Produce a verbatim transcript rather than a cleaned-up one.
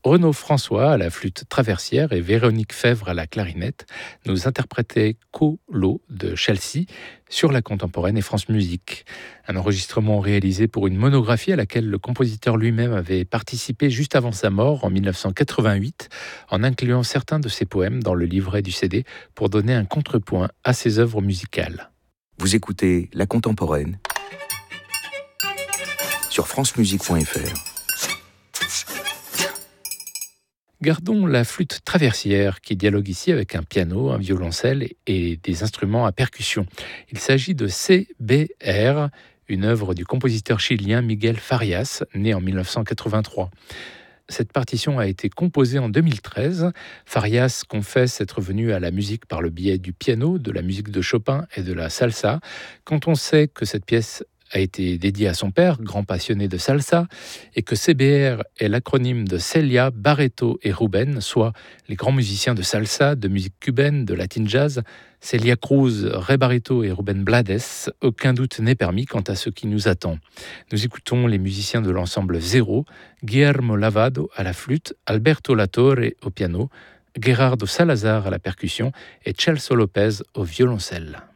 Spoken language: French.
Renaud François à la flûte traversière et Véronique Fèvre à la clarinette nous interprétaient Colo de Chelsea sur la contemporaine et France Musique. Un enregistrement réalisé pour une monographie à laquelle le compositeur lui-même avait participé juste avant sa mort en dix-neuf cent quatre-vingt-huit, en incluant certains de ses poèmes dans le livret du C D pour donner un contrepoint à ses œuvres musicales. Vous écoutez La Contemporaine sur francemusique point f r. Gardons la flûte traversière qui dialogue ici avec un piano, un violoncelle et des instruments à percussion. Il s'agit de C B R, une œuvre du compositeur chilien Miguel Farias, né en dix-neuf cent quatre-vingt-trois. Cette partition a été composée en deux mille treize. Farias confesse être venu à la musique par le biais du piano, de la musique de Chopin et de la salsa. Quand on sait que cette pièce a été dédiée à son père, grand passionné de salsa, et que C B R est l'acronyme de Celia, Barreto et Ruben, soit les grands musiciens de salsa, de musique cubaine, de latin jazz, Celia Cruz, Ray Barreto et Ruben Blades, aucun doute n'est permis quant à ce qui nous attend. Nous écoutons les musiciens de l'ensemble Zéro, Guillermo Lavado à la flûte, Alberto Latorre au piano, Gerardo Salazar à la percussion et Celso Lopez au violoncelle.